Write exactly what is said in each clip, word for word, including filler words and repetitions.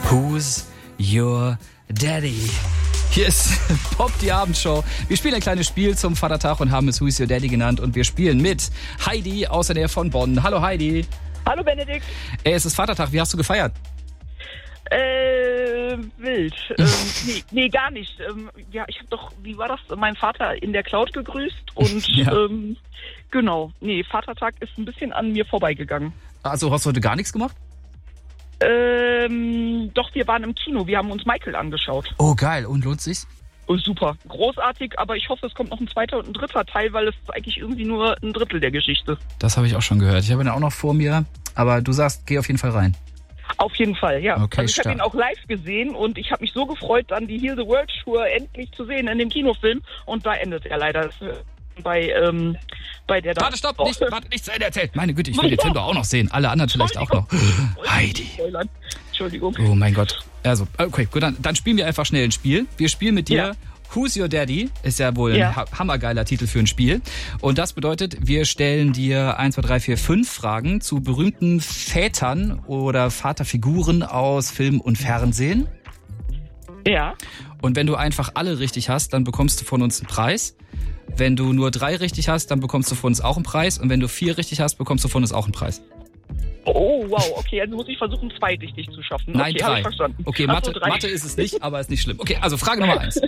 Who's Your Daddy? Hier ist Pop, die Abendshow. Wir spielen ein kleines Spiel zum Vatertag und haben es Who's Your Daddy genannt. Und wir spielen mit Heidi aus der Nähe von Bonn. Hallo Heidi. Hallo Benedikt. Ey, es ist Vatertag. Wie hast du gefeiert? Äh, wild. ähm, nee, nee, gar nicht. Ähm, ja, ich habe doch, wie war das, meinen Vater in der Cloud gegrüßt und Ja. ähm, genau. Nee, Vatertag ist ein bisschen an mir vorbeigegangen. Also hast du heute gar nichts gemacht? Ähm, doch, wir waren im Kino. Wir haben uns Michael angeschaut. Oh, geil. Und lohnt sich's? Oh, super. Großartig, aber ich hoffe, es kommt noch ein zweiter und ein dritter Teil, weil es ist eigentlich irgendwie nur ein Drittel der Geschichte. Das habe ich auch schon gehört. Ich habe ihn auch noch vor mir. Aber du sagst, geh auf jeden Fall rein. Auf jeden Fall, ja. Okay, also ich habe stark. ihn auch live gesehen und ich habe mich so gefreut, dann die Heal the World Tour endlich zu sehen in dem Kinofilm. Und da endet er leider bei, ähm, bei der... Warte, stopp, nicht, warte, nicht zu Ende erzählt. Meine Güte, ich will den Film doch auch noch sehen. Alle anderen vielleicht auch noch. Heidi. Entschuldigung. Oh mein Gott. Also, okay, gut, dann, dann spielen wir einfach schnell ein Spiel. Wir spielen mit dir Ja. Who's Your Daddy? Ist ja wohl Ja. ein ha- hammergeiler Titel für ein Spiel. Und das bedeutet, wir stellen dir eins, zwei, drei, vier, fünf Fragen zu berühmten Vätern oder Vaterfiguren aus Film und Fernsehen. Ja. Und wenn du einfach alle richtig hast, dann bekommst du von uns einen Preis. Wenn du nur drei richtig hast, dann bekommst du von uns auch einen Preis. Und wenn du vier richtig hast, bekommst du von uns auch einen Preis. Oh, wow, okay, also muss ich versuchen, zwei richtig zu schaffen. Nein, okay, hab drei. ich verstanden. Okay, Ach Mathe, so, drei. Mathe ist es nicht, aber ist nicht schlimm. Okay, also Frage Nummer eins.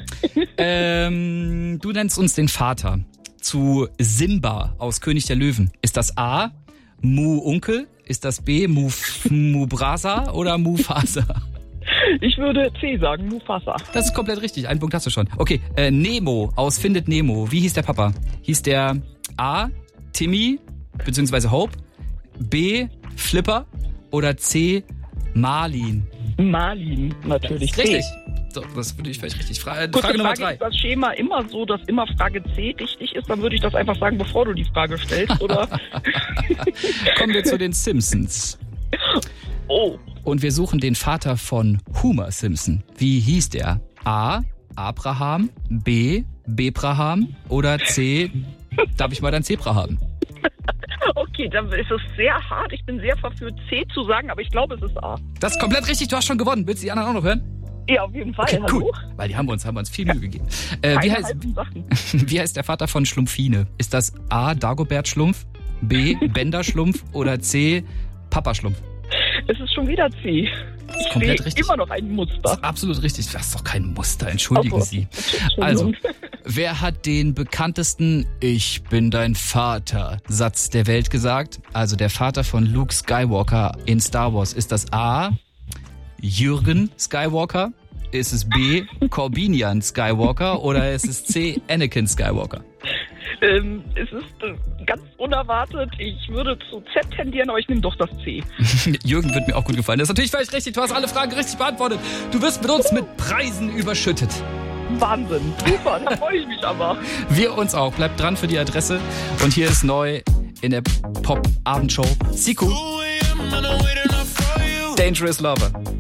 ähm, du nennst uns den Vater zu Simba aus König der Löwen. Ist das A, Mu Onkel? Ist das B, Mu, Mu Brasa oder Mufasa? Ich würde C sagen, Mufasa. Das ist komplett richtig. Einen Punkt hast du schon. Okay, äh, Nemo aus Findet Nemo. Wie hieß der Papa? Hieß der A, Timmy bzw. Hope, B, Flipper oder C, Marlin? Marlin, natürlich. C. Richtig. So, das würde ich vielleicht richtig fragen. Kurze Frage Nummer Frage, drei. ist das Schema immer so, dass immer Frage C richtig ist? Dann würde ich das einfach sagen, bevor du die Frage stellst, oder? Kommen wir zu den Simpsons. Oh, Und wir suchen den Vater von Homer Simpson. Wie hieß der? A, Abraham, B, Bebraham oder C, darf ich mal dein Zebra haben? okay, dann ist es sehr hart. Ich bin sehr verführt, C zu sagen, aber ich glaube, es ist A. Das ist komplett richtig, du hast schon gewonnen. Willst du die anderen auch noch hören? Ja, auf jeden Fall. Okay, Hallo? cool. Weil die haben wir uns, haben wir uns viel Mühe gegeben. Äh, wie, Keine heißt, halben Sachen. wie heißt der Vater von Schlumpfine? Ist das A, Dagobert Schlumpf, B, Bender Schlumpf oder C, Papa Schlumpf? Es ist schon wieder C. Ich komplett sehe richtig. immer noch ein Muster. Das ist absolut richtig. Das ist doch kein Muster, entschuldigen Ach so. Sie. Entschuldigung. Also, wer hat den bekanntesten Ich bin dein Vater Satz der Welt gesagt? Also der Vater von Luke Skywalker in Star Wars. Ist das A, Jürgen Skywalker? Ist es B, Corbinian Skywalker? Oder ist es C, Anakin Skywalker? Ähm, es ist äh, ganz unerwartet. Ich würde zu Z tendieren, aber ich nehme doch das C. Jürgen wird mir auch gut gefallen. Das ist natürlich völlig richtig. Du hast alle Fragen richtig beantwortet. Du wirst mit uns mit Preisen überschüttet. Wahnsinn. Super, da freue ich mich aber. Wir uns auch. Bleibt dran für die Adresse. Und hier ist neu in der Pop-Abendshow Siku. Dangerous Lover.